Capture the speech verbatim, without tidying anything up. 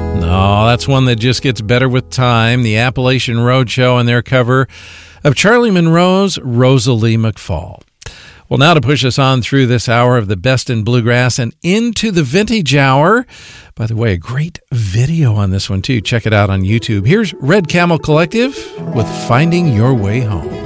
No, that's one that just gets better with time. The Appalachian Roadshow and their cover of Charlie Monroe's Rosalie McFall. Well, now to push us on through this hour of the best in bluegrass and into the vintage hour. By the way, a great video on this one, too. Check it out on YouTube. Here's Red Camel Collective with Finding Your Way Home.